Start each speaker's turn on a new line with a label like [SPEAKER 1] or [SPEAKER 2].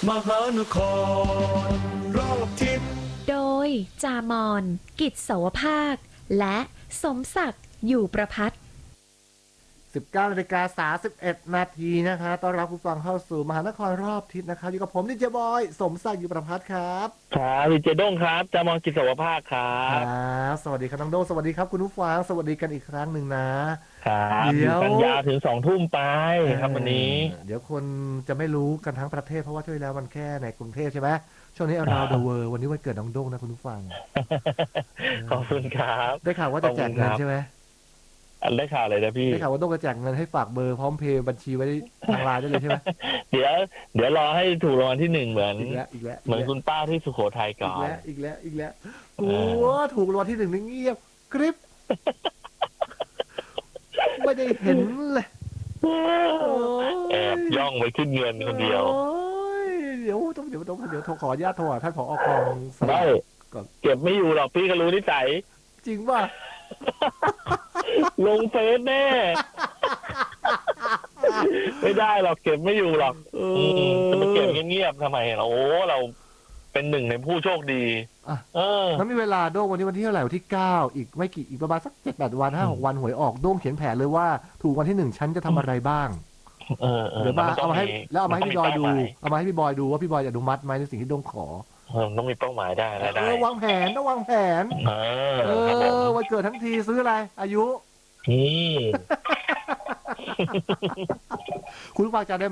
[SPEAKER 1] มหานครรอบทิศ
[SPEAKER 2] โดยจามอนกิจเสาวภาคและสมศักดิ์อยู่ประพัฒน์
[SPEAKER 3] 19:31 นาทีนะคะต้อนรับผู้ฟังเข้าสู่มหานครรอบทิศนะครับอยู่กับผมดิเจบอยสมศักดิ์อยู่ประพัฒน์ครับ
[SPEAKER 4] ครับดีเจด้งครับจามองกิจสวภาคครั
[SPEAKER 3] บสวัสดีครับน้องโดสวัสดีครับคุณผู้ฟังสวัสดีกันอีกครั้งหนึ่งนะครับ
[SPEAKER 4] อยู่กันยาวถึง20:00 นไปครับวันนี้
[SPEAKER 3] เดี๋ยวคนจะไม่รู้กันทั้งประเทศเพราะว่าช่วงแล้วมันแค่ในกรุงเทพใช่ไหมช่วงนี้ around the world วันนี้วันเกิดน้องโดงนะคุณผู้ฟัง
[SPEAKER 4] ขอบคุณครับ
[SPEAKER 3] ได้ข่าวว่าจะแจกเงินใช่ไหม
[SPEAKER 4] ได้ข่าวเลยนะพี่
[SPEAKER 3] ได้ข่าวว่าโดงจะแจกเงินให้ฝากเบอร์พร้อมเพย์บัญชีไว้ทางไลน์ได้เลยใช่ไหม
[SPEAKER 4] เดี๋ยวรอให้ถูกรางวัลที่1เหมือนคุณป้าที่สุโขทัยก่อน
[SPEAKER 3] อีกแล้วโอ้ถูกรางวัลที่1นี่เงียบกริบไม่ได้เห็นเลย
[SPEAKER 4] แอบย่องไปขึ้นเงินคนเดียว
[SPEAKER 3] เดี๋ยวโทรขออนุญาตโทรท่านผอ.กอง
[SPEAKER 4] ได้เก็บไม่อยู่หรอกพี่ก็รู้นิสัย
[SPEAKER 3] จริงป่ะ
[SPEAKER 4] ลงเฟซแน่ไม่ได้หรอกเก็บไม่อยู่หรอกจะมาเก็บเงียบๆทำไมเราเป็นหนึ่งในผู้โชคดี
[SPEAKER 3] แล้วมีเวลาโด้งวันนี้วันที่เท่าไหร่วันที่9อีกประมาณสัก 7-8 วัน 5-6 วันหวยออกโด้งเขียนแผนเลยว่าถูกวันที่1ฉันจะทำอะไรบ้างเดี๋ยวมาเอามาให้พี่บอยดูเอามาให้พี่บอยดูว่าพี่บอยจะอนุมัติไหมในสิ่งที่โด้งขอ
[SPEAKER 4] ต้องมีเป้าหมายได้
[SPEAKER 3] วางแผนต้องวางแผนวันเกิดทั้งทีซื้ออะไรอายุคุณผู้ฟังจำได้